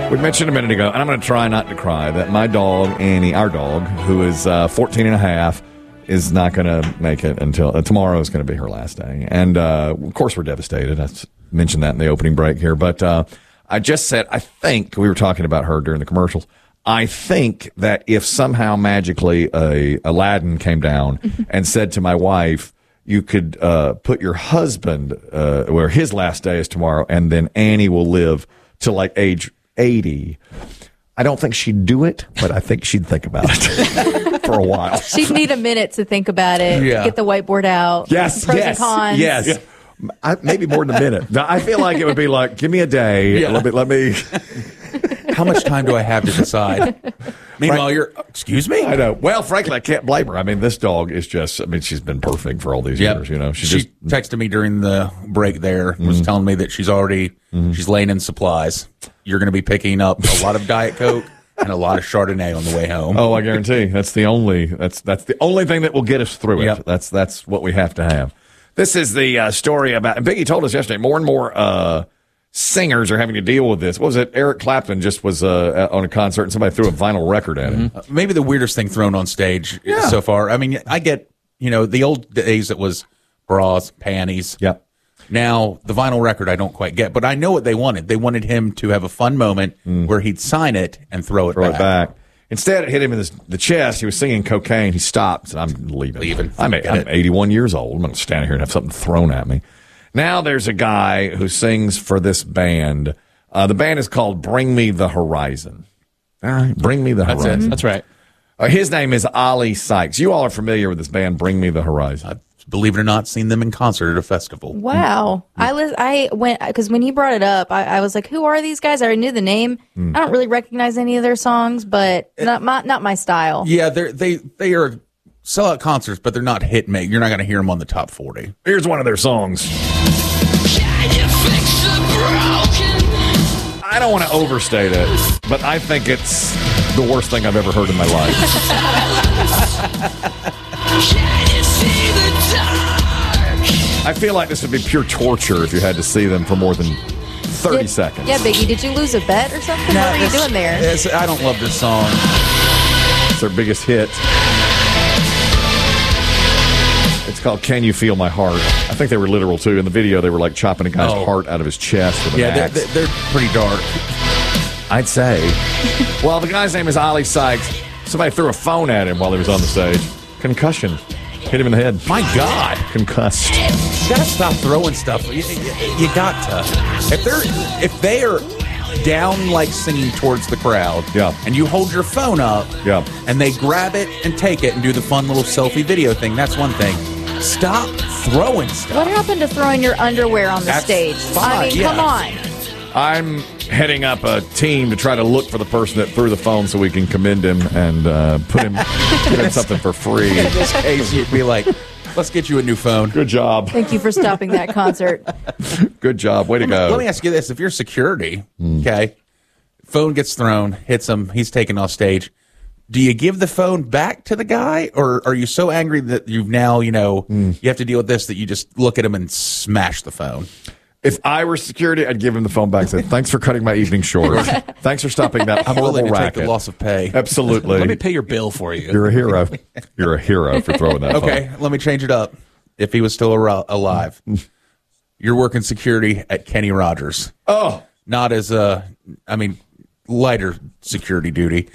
We mentioned a minute ago, and I'm going to try not to cry, that my dog, Annie, our dog, who is 14 and a half, is not going to make it until tomorrow is going to be her last day. And, of course, we're devastated. I mentioned that in the opening break here. But I just said, I think, we were talking about her during the commercials, I think that if somehow magically Aladdin came down and said to my wife, you could put your husband where his last day is tomorrow, and then Annie will live to like age 80. I don't think she'd do it, but I think she'd think about it for a while. She'd need a minute to think about it, get the whiteboard out. Yes, pros and cons. Yes. Maybe more than a minute. I feel like it would be like, give me a day. Yeah. Let me. How much time do I have to decide? Meanwhile, excuse me? I know. Well, frankly, I can't blame her. I mean, this dog is just, she's been perfect for all these years, you know. She texted me during the break there, was telling me that she's already, she's laying in supplies. You're going to be picking up a lot of Diet Coke and a lot of Chardonnay on the way home. Oh, I guarantee. That's the only thing that will get us through it. Yep. That's what we have to have. This is the story about, and Biggie told us yesterday, more and more singers are having to deal with this. What was it? Eric Clapton just was on a concert and somebody threw a vinyl record at him. Maybe the weirdest thing thrown on stage so far. I mean, I get, the old days it was bras, panties. Yep. Now, the vinyl record I don't quite get, but I know what they wanted. They wanted him to have a fun moment where he'd sign it and throw it back. Instead, it hit him in the chest. He was singing Cocaine. He stopped. And I'm leaving. I'm Forget it. 81 years old. I'm going to stand here and have something thrown at me. Now there's a guy who sings for this band. The band is called Bring Me the Horizon. All right, Bring Me the Horizon. That's right. His name is Ali Sykes. You all are familiar with this band, Bring Me the Horizon. I've, believe it or not, seen them in concert at a festival. Wow. I went, because when he brought it up, I was like, who are these guys? I already knew the name. I don't really recognize any of their songs, but not my style. Yeah, they are sellout concerts, but they're not hit make. You're not going to hear them on the top 40. Here's one of their songs. Can you fix the broken? I don't want to overstate it, but I think it's the worst thing I've ever heard in my life. Can you see the dark? I feel like this would be pure torture if you had to see them for more than 30 seconds. Yeah, Biggie, did you lose a bet or something? What are you doing there? I don't love this song. It's their biggest hit. It's called Can You Feel My Heart? I think they were literal, too. In the video, they were like chopping a guy's heart out of his chest with an axe. They're pretty dark. I'd say. Well, the guy's name is Ali Sykes. Somebody threw a phone at him while he was on the stage. Concussion. Hit him in the head. My God. Concussed. You gotta stop throwing stuff. You got to. If they are down like singing towards the crowd, and you hold your phone up, and they grab it and take it and do the fun little selfie video thing, that's one thing. Stop throwing stuff. What happened to throwing your underwear on the stage? Fine, come on. I'm heading up a team to try to look for the person that threw the phone so we can commend him and put him something for free. In this case, you'd be like, let's get you a new phone. Good job. Thank you for stopping that concert. Good job. Way to go. Let me ask you this. If you're security, okay, phone gets thrown, hits him, he's taken off stage. Do you give the phone back to the guy, or are you so angry that you've now, you have to deal with this that you just look at him and smash the phone? If I were security, I'd give him the phone back and say, thanks for cutting my evening short. Thanks for stopping that horrible willing to racket. take the loss of pay. Absolutely. Let me pay your bill for you. You're a hero. You're a hero for throwing that phone. Okay, let me change it up. If he was still alive, you're working security at Kenny Rogers. Oh. Not as lighter security duty.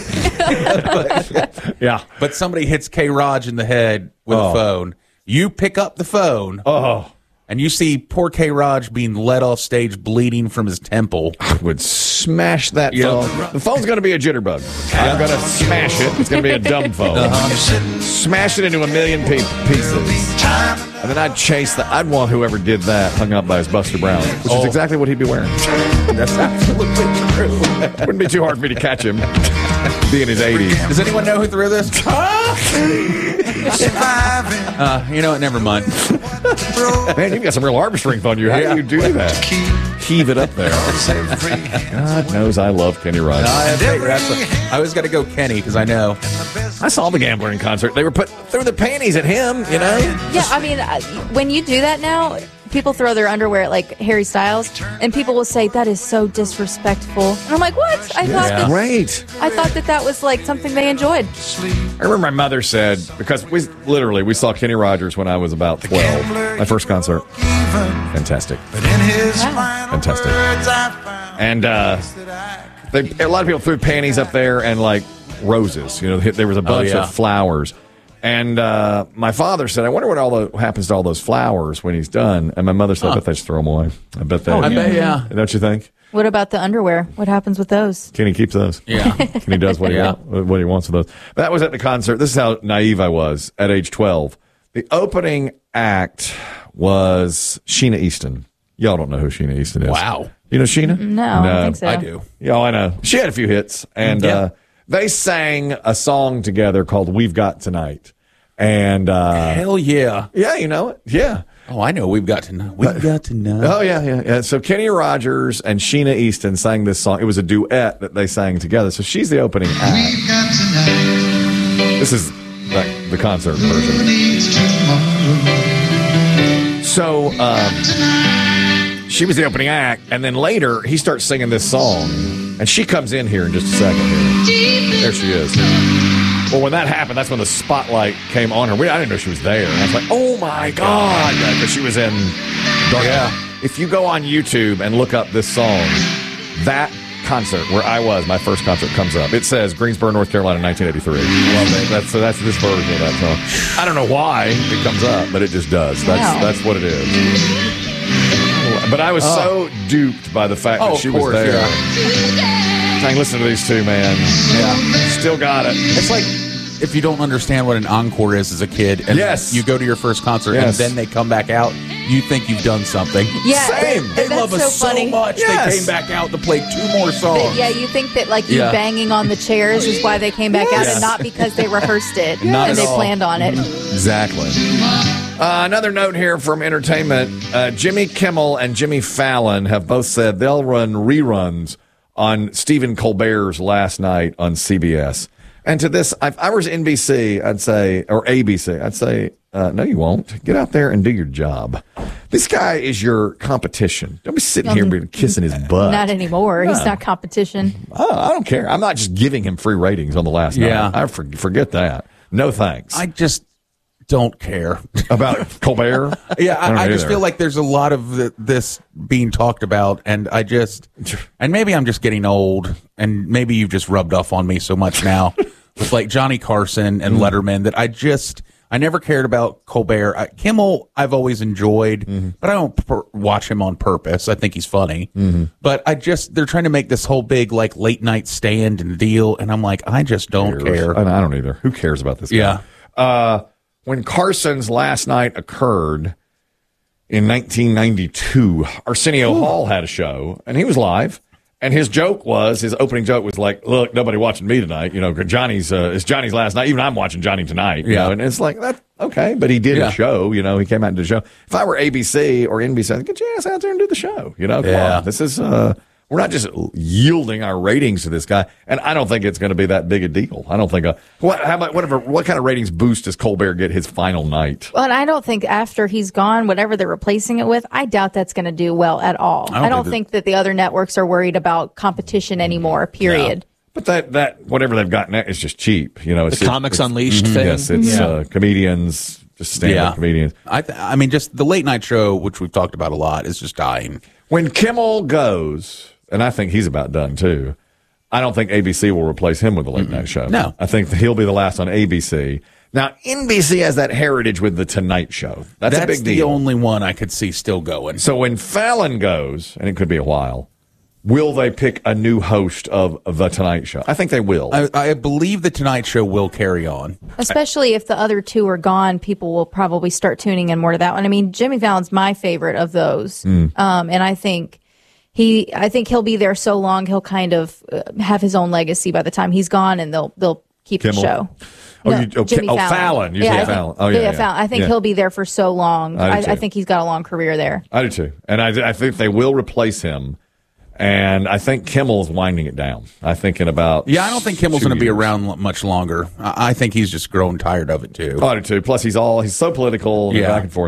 But somebody hits K. Raj in the head with a phone. You pick up the phone. And you see poor K. Raj being led off stage bleeding from his temple. I would smash that phone. The phone's going to be a jitterbug. I'm going to smash it. It's going to be a dumb phone. Smash it into a million pieces. And then I'd want whoever did that hung up by his Buster Brown, which is exactly what he'd be wearing. That's absolutely true. Wouldn't be too hard for me to catch him. Be in his 80s. Does anyone know who threw this? You know what? Never mind. Man, you've got some real arm strength on you. How do you do that? Heave it up there. God knows I love Kenny Rogers. I always got to go Kenny because I know. I saw the Gambler in concert. They were threw their panties at him, you know? Yeah, I mean, when you do that now, people throw their underwear at like Harry Styles, and people will say that is so disrespectful. And I'm like, what? I Great. thought that was like something they enjoyed. I remember my mother said, because we saw Kenny Rogers when I was about 12. My first concert. Fantastic. Fantastic. And a lot of people threw panties up there and like roses. There was a bunch of flowers. And my father said, I wonder what happens to all those flowers when he's done. And my mother said, I bet they just throw them away. I bet they. Don't you think? What about the underwear? What happens with those? Kenny keeps those. Yeah. Kenny does what he wants with those. But that was at the concert. This is how naive I was at age 12. The opening act was Sheena Easton. Y'all don't know who Sheena Easton is. Wow. You know Sheena? No, I don't think so. I do. Yeah, I know. She had a few hits. And they sang a song together called We've Got Tonight. And hell yeah. Yeah, you know it. Yeah. Oh, I know. We've got to know. We've got to know. Oh, yeah. So Kenny Rogers and Sheena Easton sang this song. It was a duet that they sang together. So she's the opening act. This is like the concert version. So she was the opening act, and then later he starts singing this song, and she comes in here in just a second. There she is. Well, when that happened, that's when the spotlight came on her. I didn't know she was there. And I was like, oh, my God. Because she was in Dark. Yeah. If you go on YouTube and look up this song, that concert where I was, my first concert, comes up. It says Greensboro, North Carolina, 1983. Love it. That's this version of that song. I don't know why it comes up, but it just does. That's what it is. But I was so duped by the fact that she was there. Yeah. Dang, listen to these two, man. Yeah. Still got it. It's like if you don't understand what an encore is as a kid, and you go to your first concert and then they come back out, you think you've done something. Yeah, same. They love us so much. They came back out to play 2 more songs. You think that like you banging on the chairs is why they came back out, and not because they rehearsed it and they planned on it. Exactly. Another note here from entertainment: Jimmy Kimmel and Jimmy Fallon have both said they'll run reruns on Stephen Colbert's Last Night on CBS. And to this, if I was NBC, I'd say, or ABC, I'd say, no, you won't. Get out there and do your job. This guy is your competition. Don't be sitting here kissing his butt. Not anymore. He's not competition. I don't care. I'm not just giving him free ratings on the Last Night. I forget that. No thanks. I just don't care about Colbert. I just feel like there's a lot of this being talked about, and maybe I'm just getting old, and maybe you've just rubbed off on me so much now with like Johnny Carson and Letterman that I never cared about Colbert. Kimmel I've always enjoyed, but I don't watch him on purpose. I think he's funny, but they're trying to make this whole big like late night stand and deal, and I'm like, I just don't care. I don't either. Who cares about this guy? Yeah. When Carson's Last Night occurred in 1992, Arsenio Hall had a show, and he was live. And his opening joke was like, look, nobody watching me tonight. It's Johnny's last night. Even I'm watching Johnny tonight. You know? And it's like, that's okay. But he did a show, he came out and did a show. If I were ABC or NBC, I'd get your ass out there and do the show. Come on. This is, we're not just yielding our ratings to this guy. And I don't think it's going to be that big a deal. I don't think, what kind of ratings boost does Colbert get his final night? Well, and I don't think after he's gone, whatever they're replacing it with, I doubt that's going to do well at all. I don't think that the other networks are worried about competition anymore, period. No. But that whatever they've got now is just cheap. It's the Comics Unleashed thing. Yes, it's comedians, just stand-up comedians. I mean, just the late night show, which we've talked about a lot, is just dying. When Kimmel goes, and I think he's about done too, I don't think ABC will replace him with the late night show. No. I think he'll be the last on ABC. Now, NBC has that heritage with the Tonight Show. That's a big deal. That's the only one I could see still going. So when Fallon goes, and it could be a while, will they pick a new host of the Tonight Show? I think they will. I believe the Tonight Show will carry on. Especially if the other two are gone, people will probably start tuning in more to that one. I mean, Jimmy Fallon's my favorite of those. And I think he'll be there so long, he'll kind of have his own legacy by the time he's gone, and they'll keep Kimmel? the show. Jimmy Fallon. You say Fallon. Oh, yeah. Fallon. I think he'll be there for so long. I think he's got a long career there. I do too. And I think they will replace him. And I think Kimmel's winding it down. I think in about I don't think Kimmel's going to be around much longer. I think he's just growing tired of it too. I do too. Plus, he's so political, back and forth.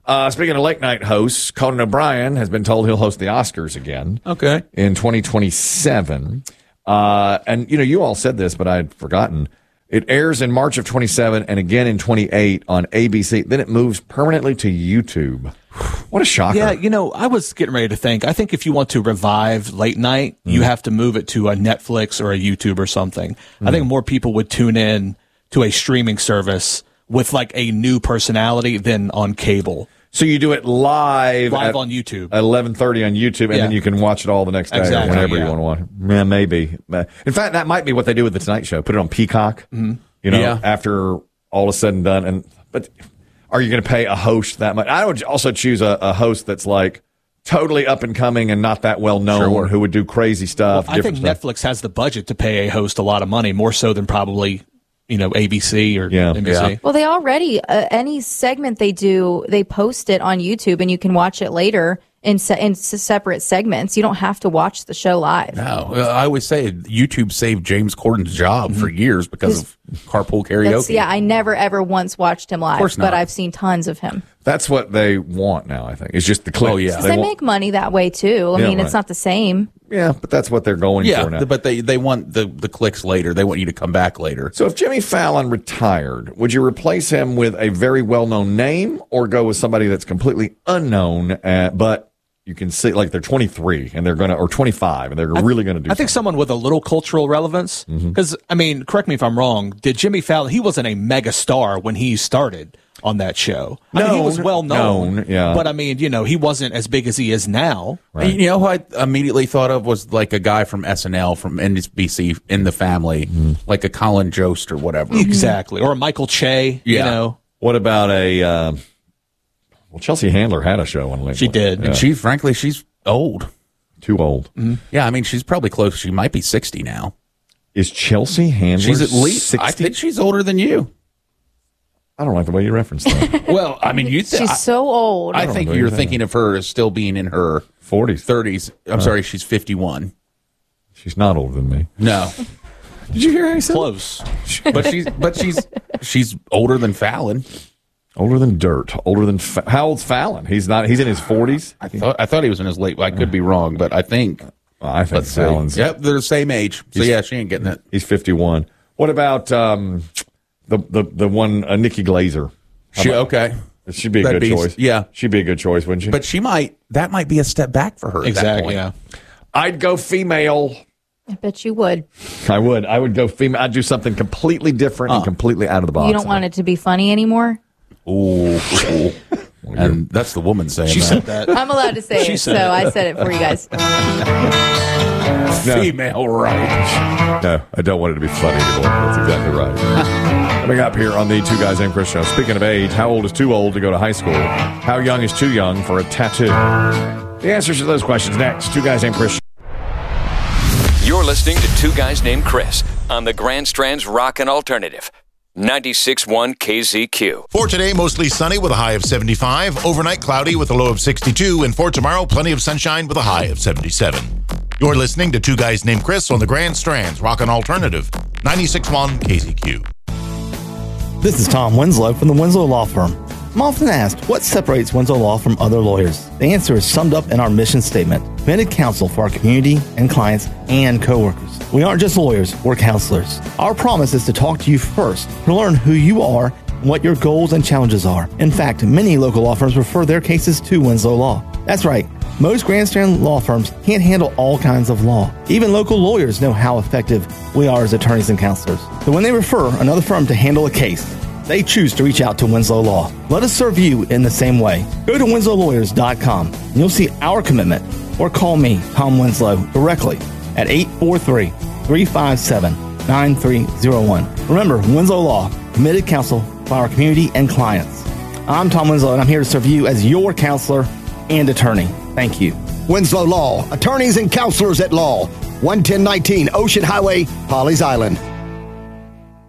Speaking of late night hosts, Conan O'Brien has been told he'll host the Oscars again. Okay. In 2027. And, you all said this, but I'd forgotten. It airs in March of 27 and again in 28 on ABC. Then it moves permanently to YouTube. What a shocker. Yeah, I was getting ready to think. I think if you want to revive late night, you have to move it to a Netflix or a YouTube or something. I think more people would tune in to a streaming service with like a new personality than on cable. So you do it live on YouTube at 11:30 on YouTube, and then you can watch it all the next day or whenever you want to watch it. Yeah, maybe. In fact, that might be what they do with the Tonight Show. Put it on Peacock. After all is said and done. But are you going to pay a host that much? I would also choose a host that's like totally up and coming and not that well known, who would do crazy stuff. Well, I think Netflix has the budget to pay a host a lot of money, more so than probably ABC or NBC. Yeah. Well, they already, any segment they do, they post it on YouTube and you can watch it later in separate segments. You don't have to watch the show live. No, I always say YouTube saved James Corden's job for years because of carpool karaoke. Yeah, I never ever once watched him live, but I've seen tons of him. That's what they want now, I think. It's just the clicks. Oh, yeah. They make money that way, too. I mean, it's not the same. Yeah, but that's what they're going for now. But they want the clicks later. They want you to come back later. So if Jimmy Fallon retired, would you replace him with a very well-known name or go with somebody that's completely unknown, but you can see like they're 23 and they're going to, or 25 and they're really going to do I think someone with a little cultural relevance. Because, correct me if I'm wrong, did Jimmy Fallon, he wasn't a mega star when he started on that show. I mean, he was well known, but he wasn't as big as he is now. Right. You know who I immediately thought of was like a guy from SNL, from NBC, in the family, like a Colin Jost or whatever. Exactly. Or a Michael Che, What about Chelsea Handler had a show on LinkedIn. She did. And she's old. Too old. Yeah, she's probably close. She might be 60 now. Is Chelsea Handler She's at least 60? I think she's older than you. I don't like the way you reference that. Well, she's so old. I think you're thinking of her as still being in her 40s. 30s. I'm sorry, she's 51. She's not older than me. No. Did you hear how he said? Close. But she's older than Fallon. Older than dirt. Older than how old's Fallon? He's not. He's in his 40s. I thought he was in his late. I could be wrong, but I think. I think Fallon's. Yep, they're the same age. So yeah, she ain't getting it. He's 51. What about the one Nikki Glaser? Okay. She'd be a good choice. Yeah, she'd be a good choice, wouldn't she? But that might be a step back for her. Exactly. At that point. Yeah. I'd go female. I bet you would. I would go female. I'd do something completely different and completely out of the box. You don't want it to be funny anymore? Ooh. And that's the woman saying she that. said that. I'm allowed to say it, so I said it for you guys. Female right. No, I don't want it to be funny anymore. That's exactly right. Coming up here on the Two Guys Named Chris show. Speaking of age, how old is too old to go to high school? How young is too young for a tattoo? The answers to those questions next. Two Guys Named Chris show. You're listening to Two Guys Named Chris on the Grand Strand's Rockin' Alternative. 96.1 KZQ. For today, mostly sunny with a high of 75. Overnight, cloudy with a low of 62. And for tomorrow, plenty of sunshine with a high of 77. You're listening to Two Guys Named Chris on the Grand Strand's Rockin' Alternative. 96.1 KZQ. This is Tom Winslow from the Winslow Law Firm. I'm often asked, what separates Winslow Law from other lawyers? The answer is summed up in our mission statement: committed counsel for our community and clients and coworkers. We aren't just lawyers, we're counselors. Our promise is to talk to you first, to learn who you are and what your goals and challenges are. In fact, many local law firms refer their cases to Winslow Law. That's right. Most Grand Strand law firms can't handle all kinds of law. Even local lawyers know how effective we are as attorneys and counselors. So when they refer another firm to handle a case, they choose to reach out to Winslow Law. Let us serve you in the same way. Go to winslowlawyers.com and you'll see our commitment, or call me, Tom Winslow, directly at 843-357-9301. Remember, Winslow Law, committed counsel for our community and clients. I'm Tom Winslow, and I'm here to serve you as your counselor and attorney. Thank you. Winslow Law, attorneys and counselors at law. 11019 Ocean Highway, Pawleys Island.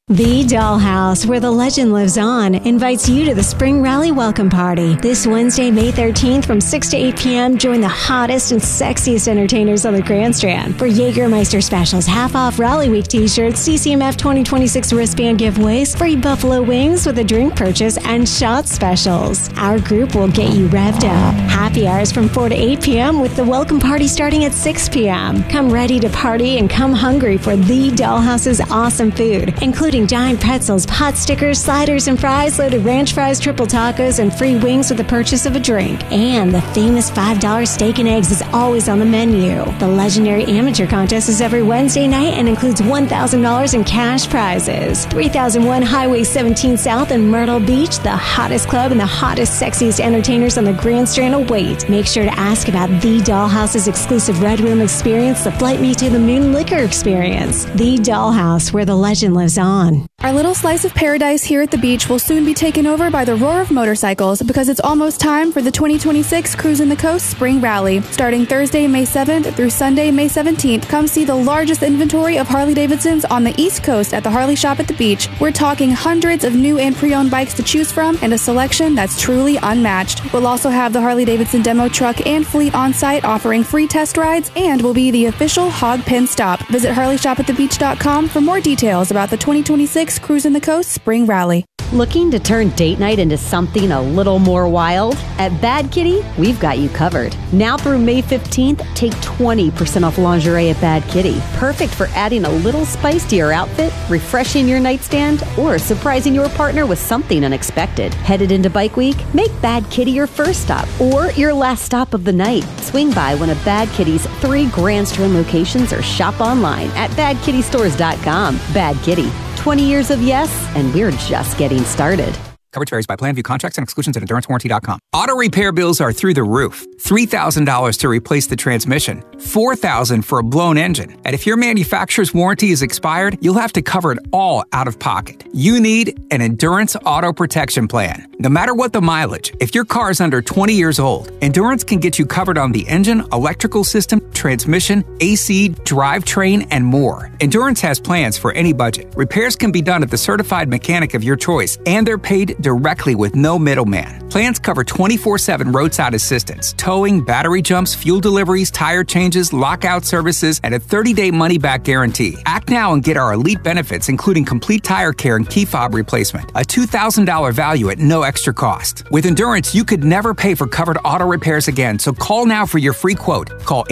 The Dollhouse, where the legend lives on, invites you to the Spring Rally Welcome Party. This Wednesday, May 13th from 6 to 8 p.m., join the hottest and sexiest entertainers on the Grand Strand for Jägermeister specials, half-off Rally Week t-shirts, CCMF 2026 wristband giveaways, free buffalo wings with a drink purchase, and shot specials. Our group will get you revved up. Happy hours from 4 to 8 p.m. with the welcome party starting at 6 p.m. Come ready to party and come hungry for The Dollhouse's awesome food, including giant pretzels, pot stickers, sliders and fries, loaded ranch fries, triple tacos, and free wings with the purchase of a drink. And the famous $5 steak and eggs is always on the menu. The legendary amateur contest is every Wednesday night and includes $1,000 in cash prizes. 3001 Highway 17 South in Myrtle Beach, the hottest club and the hottest, sexiest entertainers on the Grand Strand await. Make sure to ask about The Dollhouse's exclusive Red Room experience, the Flight Me to the Moon liquor experience. The Dollhouse, where the legend lives on. Our little slice of paradise here at the beach will soon be taken over by the roar of motorcycles because it's almost time for the 2026 Cruising the Coast Spring Rally. Starting Thursday, May 7th through Sunday, May 17th, come see the largest inventory of Harley-Davidsons on the East Coast at the Harley Shop at the beach. We're talking hundreds of new and pre-owned bikes to choose from and a selection that's truly unmatched. We'll also have the Harley-Davidson demo truck and fleet on site offering free test rides and will be the official Hog Pen stop. Visit HarleyShopAtTheBeach.com for more details about the 2026 Cruising the Coast Spring Rally. Looking to turn date night into something a little more wild? At Bad Kitty, we've got you covered. Now through May 15th, take 20% off lingerie at Bad Kitty. Perfect for adding a little spice to your outfit, refreshing your nightstand, or surprising your partner with something unexpected. Headed into Bike Week? Make Bad Kitty your first stop or your last stop of the night. Swing by one of Bad Kitty's 3 Grand Strand locations or shop online at badkittystores.com. Bad Kitty. 20 years of yes, and we're just getting started. Coverage varies by plan. View contracts and exclusions at endurancewarranty.com. Auto repair bills are through the roof. $3,000 to replace the transmission. $4,000 for a blown engine. And if your manufacturer's warranty is expired, you'll have to cover it all out of pocket. You need an Endurance Auto Protection Plan. No matter what the mileage, if your car is under 20 years old, Endurance can get you covered on the engine, electrical system, transmission, AC, drivetrain, and more. Endurance has plans for any budget. Repairs can be done at the certified mechanic of your choice, and they're paid directly with no middleman. Plans cover 24/7 roadside assistance, towing, battery jumps, fuel deliveries, tire changes, lockout services, and a 30-day money-back guarantee. Act now and get our elite benefits, including complete tire care and key fob replacement. A $2,000 value at no extra cost. With Endurance, you could never pay for covered auto repairs again, so call now for your free quote. Call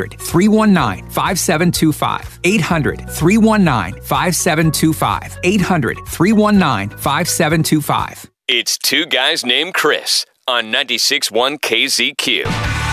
800-319-5725. 800-319-5725. 800-319-5725. It's Two Guys Named Chris on 96.1 KZQ.